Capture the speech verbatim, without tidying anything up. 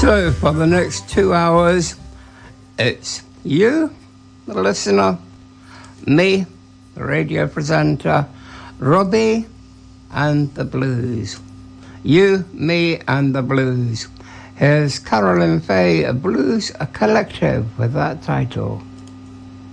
So for the next two hours, it's you, the listener, me, the radio presenter, Robbie, and the blues. You, me, and the blues. Here's Carolyn Faye, a Blues Collective, with that title.